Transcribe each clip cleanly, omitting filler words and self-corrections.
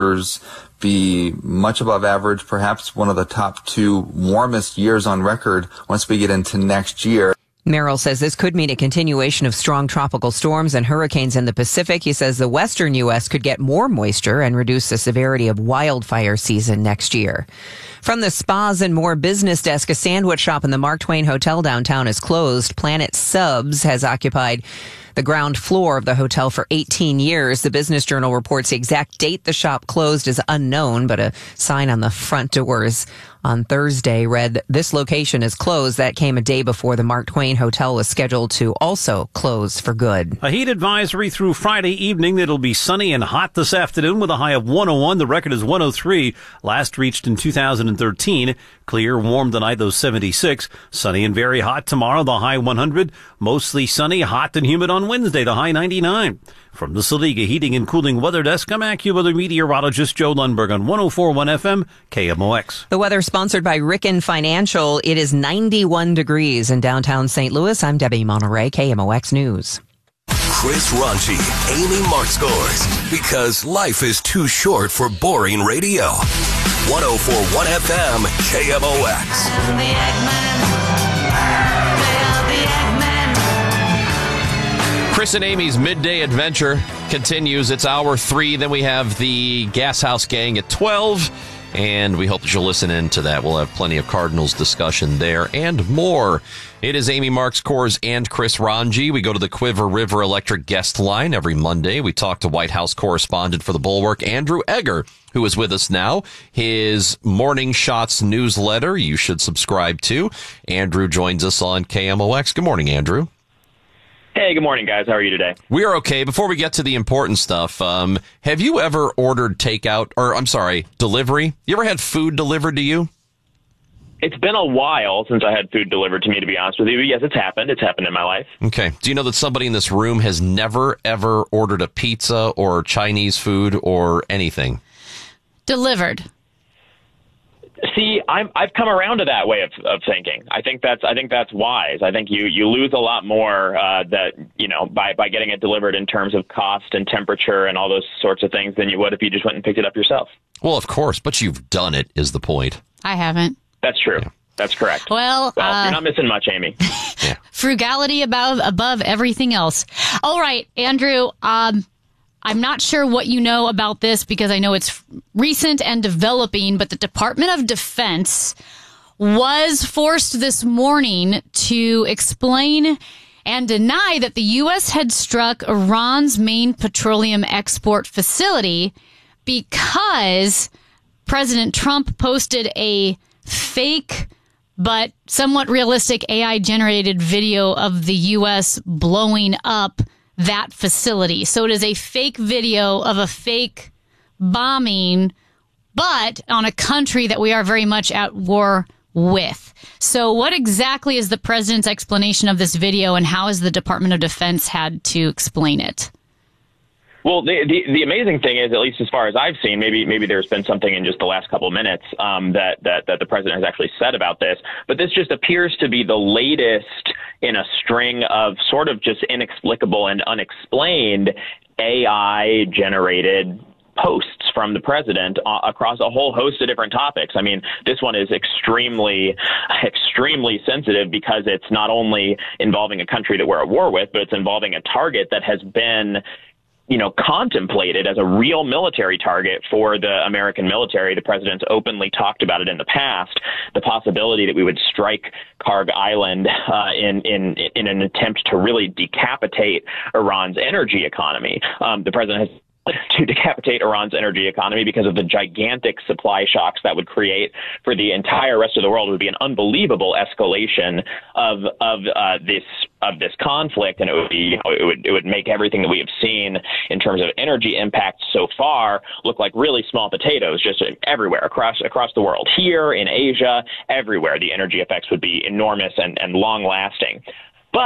be much above average, perhaps one of the top 2 warmest years on record once we get into next year. Merrill says this could mean a continuation of strong tropical storms and hurricanes in the Pacific. He says the western U.S. could get more moisture and reduce the severity of wildfire season next year. From the Spas and More business desk, a sandwich shop in the Mark Twain Hotel downtown is closed. Planet Subs has occupied the ground floor of the hotel for 18 years. The Business Journal reports the exact date the shop closed is unknown, but a sign on the front doors on Thursday read, "This location is closed." That came a day before the Mark Twain Hotel was scheduled to also close for good. A heat advisory through Friday evening. It'll be sunny and hot this afternoon with a high of 101. The record is 103, last reached in 2013. Clear, warm tonight, those 76. Sunny and very hot tomorrow, the high 100. Mostly sunny, hot and humid on Wednesday, the high 99. From the Saliga Heating and Cooling Weather Desk, I'm AccuWeather meteorologist Joe Lundberg on 104.1 FM KMOX. The weather sponsored by Ricken Financial. It is 91 degrees in downtown St. Louis. I'm Debbie Monterey, KMOX News. Chris Raunchy, Amy Markscores, because life is too short for boring radio. 104.1 FM KMOX. Chris and Amy's Midday Adventure continues. It's hour 3. Then we have the Gas House Gang at 12. And we hope that you'll listen in to that. We'll have plenty of Cardinals discussion there and more. It is Amy Markscores and Chris Ranji. We go to the Quiver River Electric guest line every Monday. We talk to White House correspondent for the Bulwark, Andrew Egger, who is with us now. His Morning Shots newsletter you should subscribe to. Andrew joins us on KMOX. Good morning, Andrew. Hey, good morning, guys. How are you today? We are okay. Before we get to the important stuff, have you ever ordered delivery? You ever had food delivered to you? It's been a while since I had food delivered to me, to be honest with you. But yes, it's happened. It's happened in my life. Okay. Do you know that somebody in this room has never, ever ordered a pizza or Chinese food or anything? Delivered. See, I've come around to that way of thinking. I think that's wise. I think you lose a lot more by getting it delivered in terms of cost and temperature and all those sorts of things than you would if you just went and picked it up yourself. Well, of course, but you've done it is the point. I haven't. That's true. Yeah. That's correct. Well, you're not missing much, Amy. Yeah. Frugality above everything else. All right, Andrew. I'm not sure what you know about this because I know it's recent and developing, but the Department of Defense was forced this morning to explain and deny that the U.S. had struck Iran's main petroleum export facility because President Trump posted a fake but somewhat realistic AI-generated video of the U.S. blowing up that facility. So it is a fake video of a fake bombing, but on a country that we are very much at war with. So what exactly is the president's explanation of this video, and how has the Department of Defense had to explain it? Well, the amazing thing is, at least as far as I've seen, maybe there's been something in just the last couple of minutes that the president has actually said about this, but this just appears to be the latest in a string of sort of just inexplicable and unexplained AI-generated posts from the president across a whole host of different topics. I mean, this one is extremely sensitive because it's not only involving a country that we're at war with, but it's involving a target that has been contemplated as a real military target for the American military. The president's openly talked about it in the past, the possibility that we would strike Karg Island in an attempt to really decapitate Iran's energy economy. The president has to decapitate Iran's energy economy because of the gigantic supply shocks that would create for the entire rest of the world. It would be an unbelievable escalation of this conflict, and it would make everything that we have seen in terms of energy impact so far look like really small potatoes, just everywhere across the world. Here in Asia, everywhere, the energy effects would be enormous and long lasting. But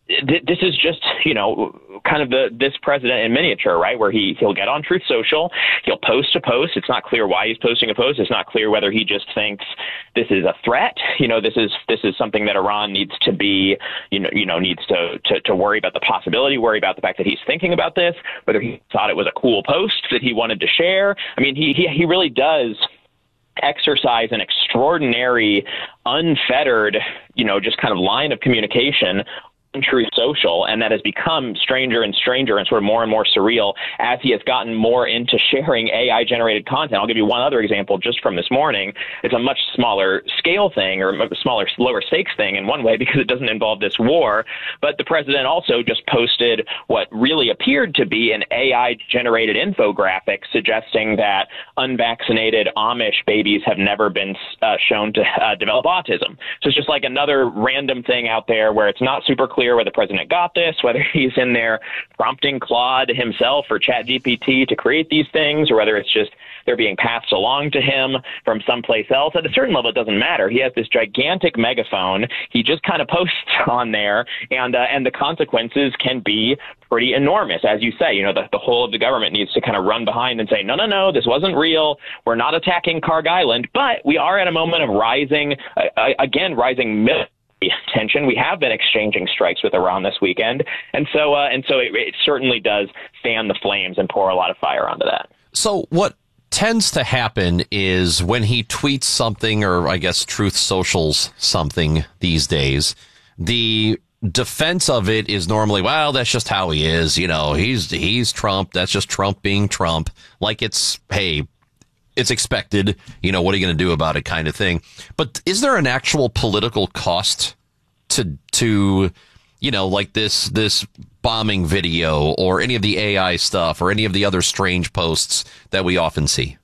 this is just, kind of this president in miniature, right? Where he'll get on Truth Social, he'll post a post. It's not clear why he's posting a post. It's not clear whether he just thinks this is a threat. This is something that Iran needs to be, needs to worry about the possibility, worry about the fact that he's thinking about this, whether he thought it was a cool post that he wanted to share. I mean, he really does exercise an extraordinary, unfettered, just kind of line of communication on Truth Social, and that has become stranger and stranger and sort of more and more surreal as he has gotten more into sharing AI-generated content. I'll give you one other example just from this morning. It's a much smaller scale thing, or a smaller, lower stakes thing in one way because it doesn't involve this war, but the president also just posted what really appeared to be an AI-generated infographic suggesting that unvaccinated Amish babies have never been shown to develop autism. So it's just like another random thing out there where it's not super clear whether the president got this, whether he's in there prompting Claude himself or ChatGPT to create these things, or whether it's just they're being passed along to him from someplace else. At a certain level, it doesn't matter. He has this gigantic megaphone. He just kind of posts on there, and the consequences can be pretty enormous. As you say, the whole of the government needs to kind of run behind and say, no, this wasn't real. We're not attacking Karg Island, but we are at a moment of rising military tension. We have been exchanging strikes with Iran this weekend, and so it certainly does fan the flames and pour a lot of fire onto that. So what tends to happen is when he tweets something, or I guess Truth Socials something these days, the defense of it is normally, well, that's just how he is. He's Trump. That's just Trump being Trump. Like it's expected, what are you going to do about it kind of thing. But is there an actual political cost to like this bombing video or any of the AI stuff or any of the other strange posts that we often see?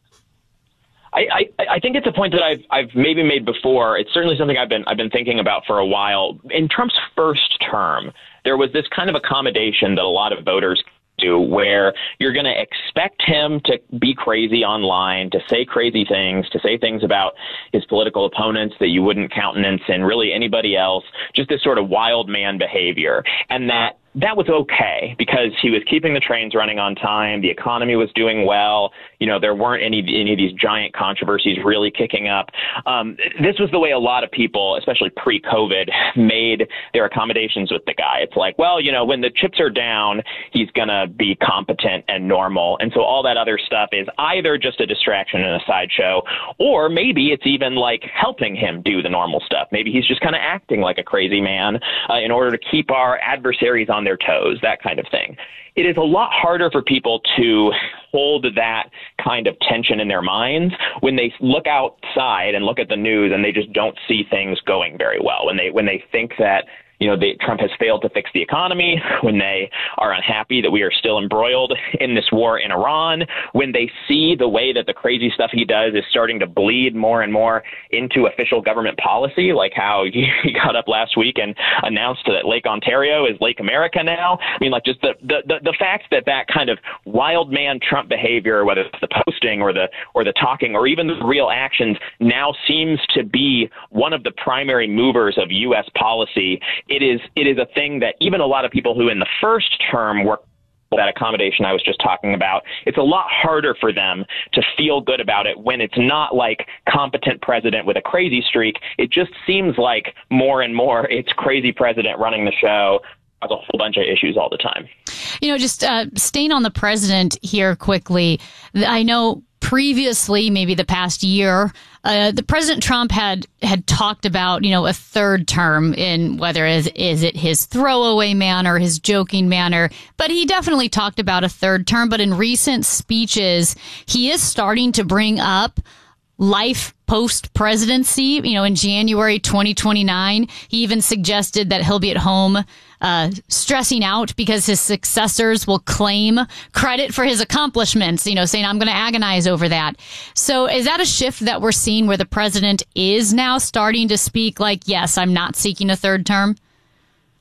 I think it's a point that I've maybe made before. It's certainly something I've been thinking about for a while. In Trump's first term, there was this kind of accommodation that a lot of voters do, where you're going to expect him to be crazy online, to say crazy things, to say things about his political opponents that you wouldn't countenance in really anybody else, just this sort of wild man behavior. And that was okay because he was keeping the trains running on time. The economy was doing well. There weren't any of these giant controversies really kicking up. This was the way a lot of people, especially pre-COVID, made their accommodations with the guy. It's like, well, when the chips are down, he's going to be competent and normal. And so all that other stuff is either just a distraction and a sideshow, or maybe it's even like helping him do the normal stuff. Maybe he's just kind of acting like a crazy man in order to keep our adversaries on their toes, that kind of thing. It is a lot harder for people to hold that kind of tension in their minds when they look outside and look at the news and they just don't see things going very well. When they think that Trump has failed to fix the economy, when they are unhappy that we are still embroiled in this war in Iran, when they see the way that the crazy stuff he does is starting to bleed more and more into official government policy, like how he got up last week and announced that Lake Ontario is Lake America now. I mean, like just the fact that kind of wild man Trump behavior, whether it's the posting or the talking or even the real actions, now seems to be one of the primary movers of U.S. policy. It is a thing that even a lot of people who in the first term were that accommodation I was just talking about, it's a lot harder for them to feel good about it when it's not like competent president with a crazy streak. It just seems like more and more it's crazy president running the show. Has a whole bunch of issues all the time. Just staying on the president here quickly. I know previously, maybe the past year, the President Trump had talked about, a third term in whether is it his throwaway manner, his joking manner, but he definitely talked about a third term. But in recent speeches, he is starting to bring up life post-presidency. In January 2029, he even suggested that he'll be at home stressing out because his successors will claim credit for his accomplishments, saying, I'm going to agonize over that. So is that a shift that we're seeing where the president is now starting to speak like, yes, I'm not seeking a third term?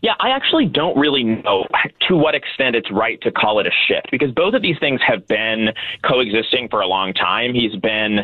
Yeah, I actually don't really know to what extent it's right to call it a shift, because both of these things have been coexisting for a long time. He's been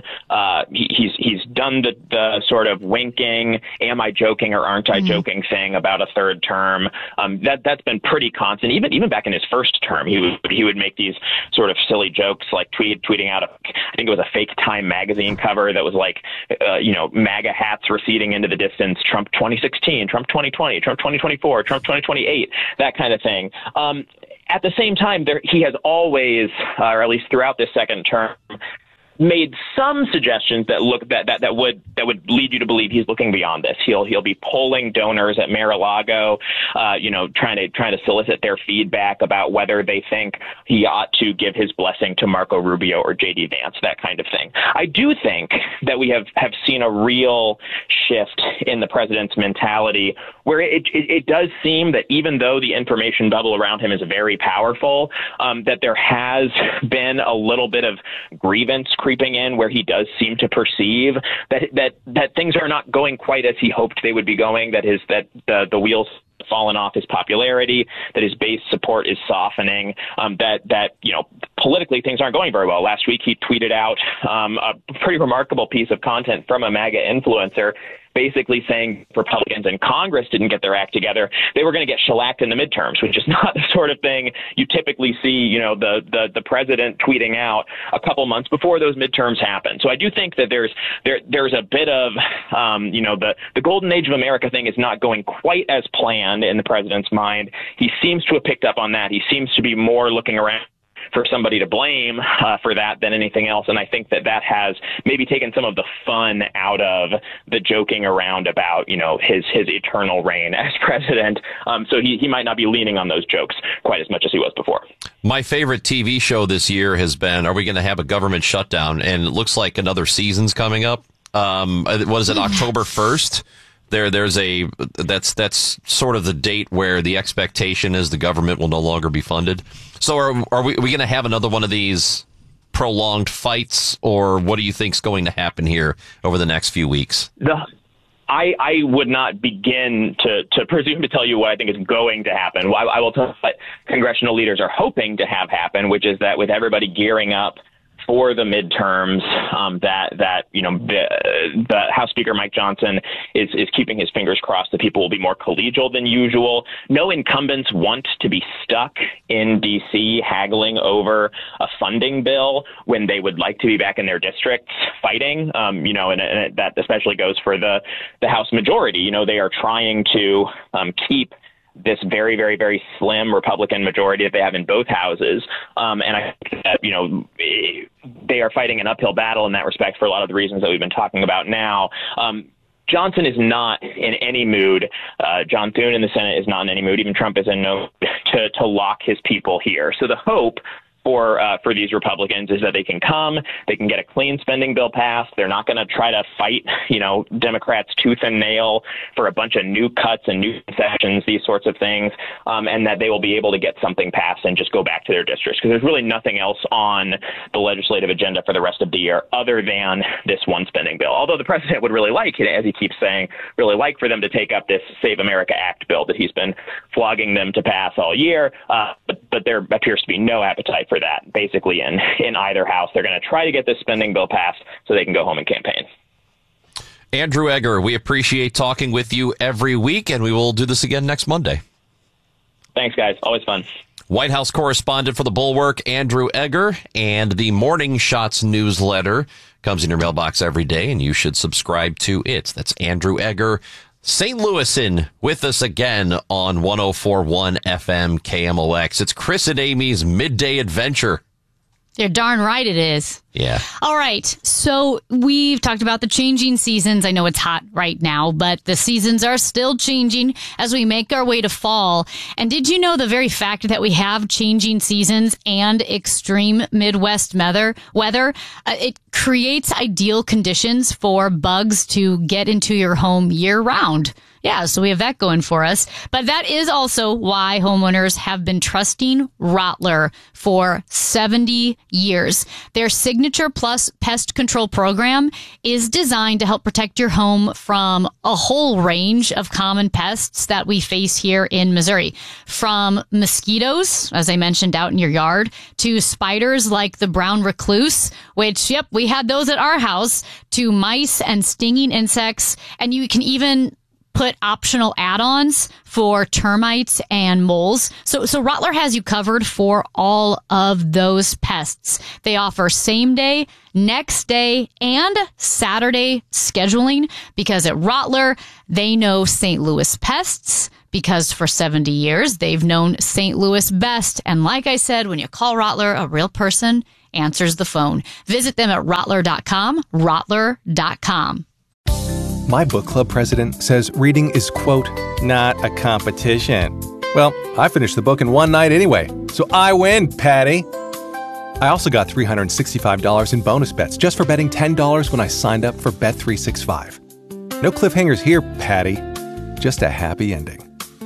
he's done the sort of winking, am I joking or aren't I joking thing about a third term. That's been pretty constant. Even back in his first term, he would make these sort of silly jokes, like tweeting out I think it was a fake Time magazine cover that was like MAGA hats receding into the distance, Trump 2016, Trump 2020, Trump 2024, Trump 2028, that kind of thing. At the same time, he has always, or at least throughout this second term, made some suggestions that would lead you to believe he's looking beyond this. He'll be polling donors at Mar-a-Lago, trying to solicit their feedback about whether they think he ought to give his blessing to Marco Rubio or J.D. Vance, that kind of thing. I do think that we have seen a real shift in the president's mentality, where it does seem that even though the information bubble around him is very powerful, that there has been a little bit of grievance creeping in, where he does seem to perceive that things are not going quite as he hoped they would be going, that the wheels fallen off his popularity, that his base support is softening, that politically things aren't going very well. Last week he tweeted out a pretty remarkable piece of content from a MAGA influencer, basically saying Republicans in Congress didn't get their act together, they were going to get shellacked in the midterms, which is not the sort of thing you typically see, the president tweeting out a couple months before those midterms happen. So I do think that there's a bit of, the golden age of America thing is not going quite as planned in the president's mind. He seems to have picked up on that. He seems to be more looking around for somebody to blame for that than anything else. And I think that has maybe taken some of the fun out of the joking around about, his eternal reign as president. So he might not be leaning on those jokes quite as much as he was before. My favorite TV show this year has been, are we going to have a government shutdown? And it looks like another season's coming up. What is it, October 1st? That's sort of the date where the expectation is the government will no longer be funded. So are we going to have another one of these prolonged fights, or what do you think is going to happen here over the next few weeks? I would not begin to presume to tell you what I think is going to happen. I will tell you what congressional leaders are hoping to have happen, which is that with everybody gearing up for the midterms, the House Speaker Mike Johnson is keeping his fingers crossed that people will be more collegial than usual. No incumbents want to be stuck in D.C. haggling over a funding bill when they would like to be back in their districts fighting. And that especially goes for the House majority. They are trying to keep this very, very, very slim Republican majority that they have in both houses. And I think that, they are fighting an uphill battle in that respect for a lot of the reasons that we've been talking about now. Johnson is not in any mood. John Thune in the Senate is not in any mood. Even Trump is in no mood to lock his people here. So the hope for these Republicans is that they can get a clean spending bill passed. They're not going to try to fight, Democrats tooth and nail for a bunch of new cuts and new concessions, these sorts of things, and that they will be able to get something passed and just go back to their districts, because there's really nothing else on the legislative agenda for the rest of the year other than this one spending bill. Although the president would really like, as he keeps saying, really like for them to take up this Save America Act bill that he's been flogging them to pass all year, but there appears to be no appetite for that, basically, in either house. They're going to try to get this spending bill passed so they can go home and campaign. Andrew Egger, we appreciate talking with you every week, and we will do this again next Monday. Thanks, guys. Always fun. White House correspondent for The Bulwark, Andrew Egger, and the Morning Shots newsletter comes in your mailbox every day, and you should subscribe to it. That's Andrew Egger. St. Louisan with us again on 104.1 FM KMOX. It's Chris and Amy's Midday Adventure. You're darn right it is. Yeah. All right. So we've talked about the changing seasons. I know it's hot right now, but the seasons are still changing as we make our way to fall. And did you know the very fact that we have changing seasons and extreme Midwest weather, it creates ideal conditions for bugs to get into your home year round. Yeah, so we have that going for us. But that is also why homeowners have been trusting Rottler for 70 years. Their signature Signature Plus pest control program is designed to help protect your home from a whole range of common pests that we face here in Missouri. From mosquitoes, as I mentioned, out in your yard, to spiders like the brown recluse, which, yep, we had those at our house, to mice and stinging insects. And you can even put optional add-ons for termites and moles. So Rottler has you covered for all of those pests. They offer same day, next day, and Saturday scheduling because at Rottler, they know St. Louis pests because for 70 years, they've known St. Louis best. And like I said, when you call Rottler, a real person answers the phone. Visit them at Rottler.com, Rottler.com. My book club president says reading is, quote, not a competition. Well, I finished the book in one night anyway, so I win, Patty. I also got $365 in bonus bets just for betting $10 when I signed up for Bet365. No cliffhangers here, Patty. Just a happy ending.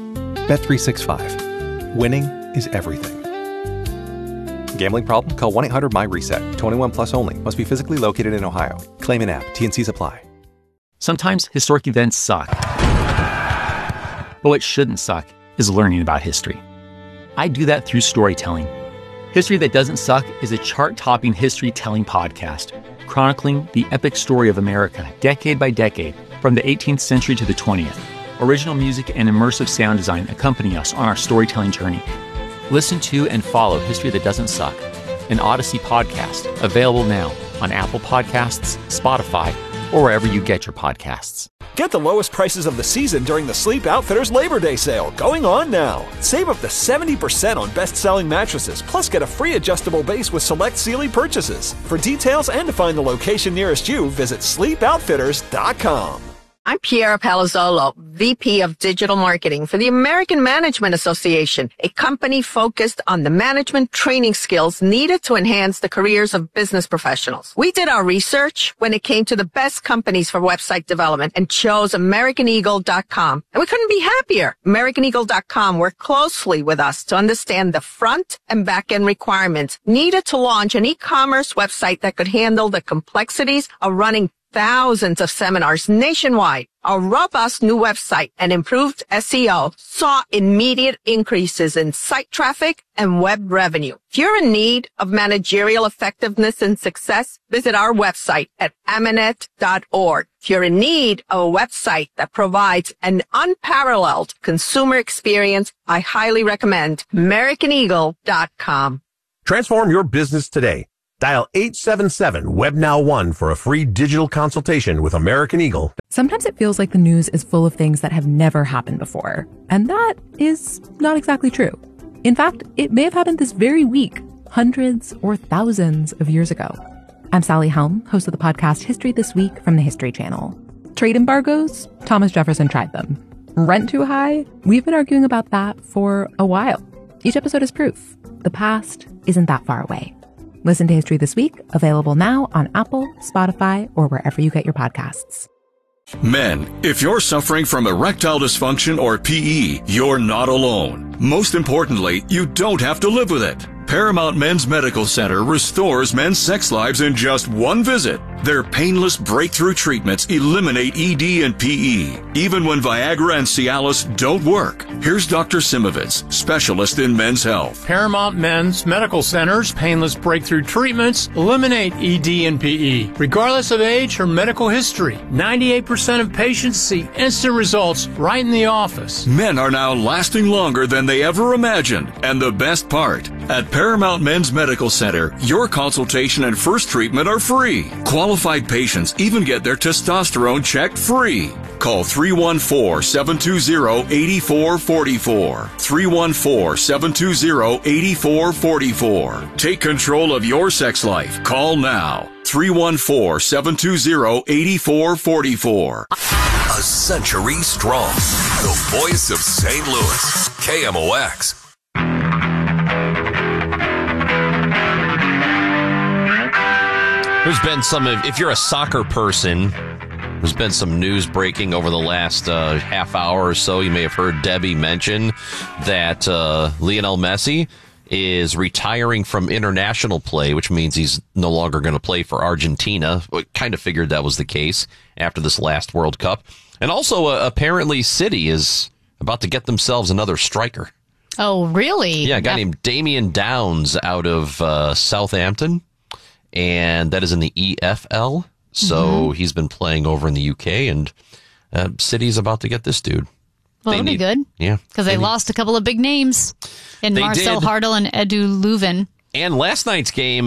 Bet365. Winning is everything. Gambling problem? Call 1-800-MY-RESET. 21 plus only. Must be physically located in Ohio. Claim in app. T&Cs apply. Sometimes historic events suck. But what shouldn't suck is learning about history. I do that through storytelling. History That Doesn't Suck is a chart-topping history-telling podcast, chronicling the epic story of America, decade by decade, from the 18th century to the 20th. Original music and immersive sound design accompany us on our storytelling journey. Listen to and follow History That Doesn't Suck, an Odyssey podcast, available now on Apple Podcasts, Spotify, or wherever you get your podcasts. Get the lowest prices of the season during the Sleep Outfitters Labor Day sale, going on now. Save up to 70% on best-selling mattresses, plus get a free adjustable base with select Sealy purchases. For details and to find the location nearest you, visit sleepoutfitters.com. I'm Piera Palazzolo, VP of Digital Marketing for the American Management Association, a company focused on the management training skills needed to enhance the careers of business professionals. We did our research when it came to the best companies for website development and chose AmericanEagle.com. And we couldn't be happier. AmericanEagle.com worked closely with us to understand the front and back end requirements needed to launch an e-commerce website that could handle the complexities of running thousands of seminars nationwide. Our robust new website and improved SEO saw immediate increases in site traffic and web revenue. If you're in need of managerial effectiveness and success, visit our website at Amanet.org. If you're in need of a website that provides an unparalleled consumer experience, I highly recommend AmericanEagle.com. Transform your business today. Dial 877-WebNow1 for a free digital consultation with American Eagle. Sometimes it feels like the news is full of things that have never happened before. And that is not exactly true. In fact, it may have happened this very week, hundreds or thousands of years ago. I'm Sally Helm, host of the podcast History This Week from the History Channel. Trade embargoes? Thomas Jefferson tried them. Rent too high? We've been arguing about that for a while. Each episode is proof. The past isn't that far away. Listen to History This Week, available now on Apple, Spotify, or wherever you get your podcasts. Men, if you're suffering from erectile dysfunction or PE, you're not alone. Most importantly, you don't have to live with it. Paramount Men's Medical Center restores men's sex lives in just one visit. Their painless breakthrough treatments eliminate ED and PE, even when Viagra and Cialis don't work. Here's Dr. Simovitz, specialist in men's health. Paramount Men's Medical Center's painless breakthrough treatments eliminate ED and PE, regardless of age or medical history. 98% of patients see instant results right in the office. Men are now lasting longer than they ever imagined. And the best part, at Paramount Men's Medical Center, your consultation and first treatment are free. Qualified patients even get their testosterone checked free. Call 314-720-8444. 314-720-8444. Take control of your sex life. Call now. 314-720-8444. A century strong. The voice of St. Louis. KMOX. There's been if you're a soccer person, there's been some news breaking over the last half hour or so. You may have heard Debbie mention that Lionel Messi is retiring from international play, which means he's no longer going to play for Argentina. We kind of figured that was the case after this last World Cup. And also, apparently, City is about to get themselves another striker. Oh, really? Yeah, a guy named Damian Downs out of Southampton, and that is in the EFL. So he's been playing over in the UK, and City's about to get this dude. Well, that'll be good. Yeah. Because they lost a couple of big names in Marcel Hartel and Edu Leuven. And last night's game,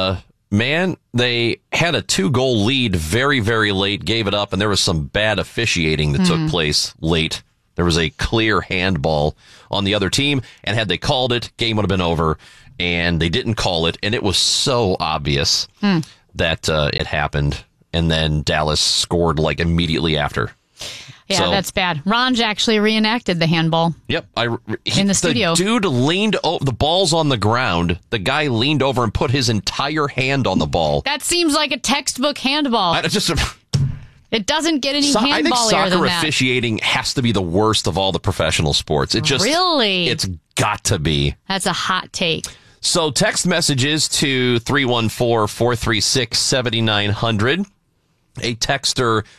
they had a 2-goal lead very, very late, gave it up, and there was some bad officiating that took place late. There was a clear handball on the other team, and had they called it, game would have been over, and they didn't call it, and it was so obvious that it happened, and then Dallas scored like immediately after. Yeah, that's bad. Ranj actually reenacted the handball. Yep. In the studio. The dude leaned over, the ball's on the ground. The guy leaned over and put his entire hand on the ball. That seems like a textbook handball. It doesn't get any handballier than that. I think soccer officiating has to be the worst of all the professional sports. Really? It's got to be. That's a hot take. So text messages to 314-436-7900. A texter